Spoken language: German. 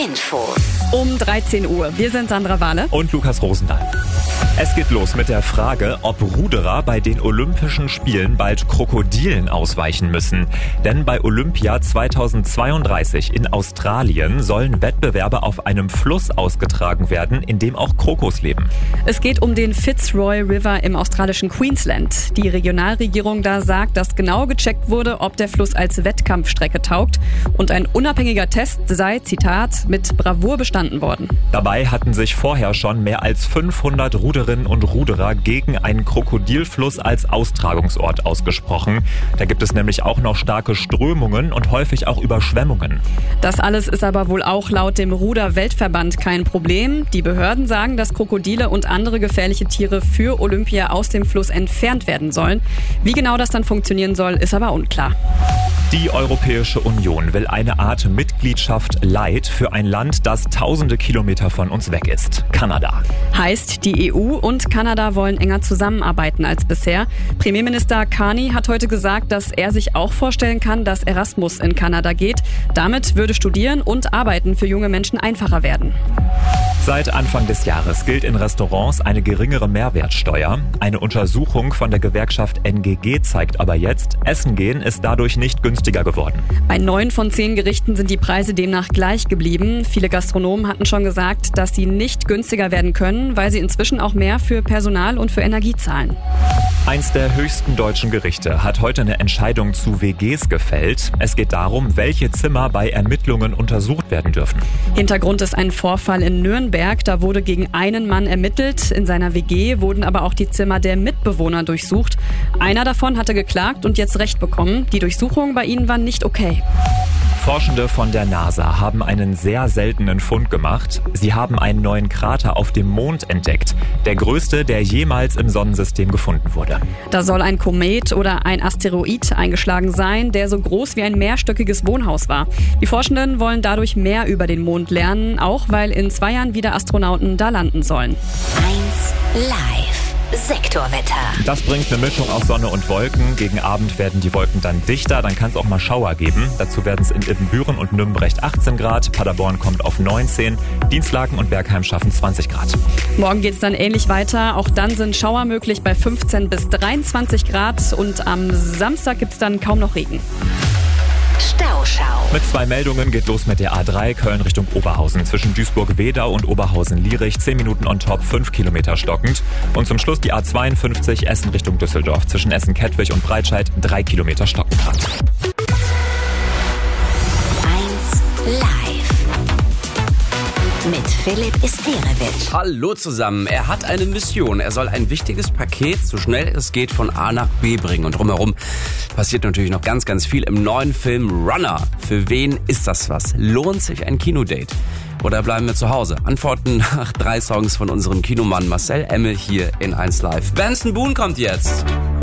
Infos. Um 13 Uhr. Wir sind Sandra Wahle und Lukas Rosendahl. Es geht los mit der Frage, ob Ruderer bei den Olympischen Spielen bald Krokodilen ausweichen müssen. Denn bei Olympia 2032 in Australien sollen Wettbewerbe auf einem Fluss ausgetragen werden, in dem auch Krokos leben. Es geht um den Fitzroy River im australischen Queensland. Die Regionalregierung da sagt, dass genau gecheckt wurde, ob der Fluss als Wettkampfstrecke taugt. Und ein unabhängiger Test sei, Zitat, mit Bravour bestanden worden. Dabei hatten sich vorher schon mehr als 500 Ruderinnen und Ruderer gegen einen Krokodilfluss als Austragungsort ausgesprochen. Da gibt es nämlich auch noch starke Strömungen und häufig auch Überschwemmungen. Das alles ist aber wohl auch laut dem Ruder-Weltverband kein Problem. Die Behörden sagen, dass Krokodile und andere gefährliche Tiere für Olympia aus dem Fluss entfernt werden sollen. Wie genau das dann funktionieren soll, ist aber unklar. Die Europäische Union will eine Art Mitgliedschaft Light für ein Land, das tausende Kilometer von uns weg ist. Kanada. Heißt, die EU und Kanada wollen enger zusammenarbeiten als bisher. Premierminister Carney hat heute gesagt, dass er sich auch vorstellen kann, dass Erasmus in Kanada geht. Damit würde Studieren und Arbeiten für junge Menschen einfacher werden. Seit Anfang des Jahres gilt in Restaurants eine geringere Mehrwertsteuer. Eine Untersuchung von der Gewerkschaft NGG zeigt aber jetzt, Essen gehen ist dadurch nicht günstiger geworden. Bei 9 von 10 Gerichten sind die Preise demnach gleich geblieben. Viele Gastronomen hatten schon gesagt, dass sie nicht günstiger werden können, weil sie inzwischen auch mehr für Personal und für Energie zahlen. Eins der höchsten deutschen Gerichte hat heute eine Entscheidung zu WGs gefällt. Es geht darum, welche Zimmer bei Ermittlungen untersucht werden dürfen. Hintergrund ist ein Vorfall in Nürnberg. Da wurde gegen einen Mann ermittelt. In seiner WG wurden aber auch die Zimmer der Mitbewohner durchsucht. Einer davon hatte geklagt und jetzt Recht bekommen. Die Durchsuchung bei ihnen war nicht okay. Forschende von der NASA haben einen sehr seltenen Fund gemacht. Sie haben einen neuen Krater auf dem Mond entdeckt. Der größte, der jemals im Sonnensystem gefunden wurde. Da soll ein Komet oder ein Asteroid eingeschlagen sein, der so groß wie ein mehrstöckiges Wohnhaus war. Die Forschenden wollen dadurch mehr über den Mond lernen, auch weil in 2 Jahren wieder Astronauten da landen sollen. 1 Live. Sektorwetter. Das bringt eine Mischung aus Sonne und Wolken. Gegen Abend werden die Wolken dann dichter, dann kann es auch mal Schauer geben. Dazu werden es in Ibbenbüren und Nümbrecht 18 Grad, Paderborn kommt auf 19, Dienstlaken und Bergheim schaffen 20 Grad. Morgen geht es dann ähnlich weiter. Auch dann sind Schauer möglich bei 15 bis 23 Grad und am Samstag gibt es dann kaum noch Regen. Stauschau. Mit 2 Meldungen geht los mit der A3 Köln Richtung Oberhausen. Zwischen Duisburg-Wedau und Oberhausen-Lierich 10 Minuten on top, 5 Kilometer stockend. Und zum Schluss die A52 Essen Richtung Düsseldorf. Zwischen Essen-Kettwig und Breitscheid 3 Kilometer stockend. 1 Live. Mit Philipp Isterewitsch. Hallo zusammen. Er hat eine Mission. Er soll ein wichtiges Paket so schnell es geht von A nach B bringen. Und drumherum passiert natürlich noch ganz, ganz viel im neuen Film Runner. Für wen ist das was? Lohnt sich ein Kinodate? Oder bleiben wir zu Hause? Antworten nach 3 Songs von unserem Kinomann Marcel Emmel hier in 1 Live. Benson Boone kommt jetzt.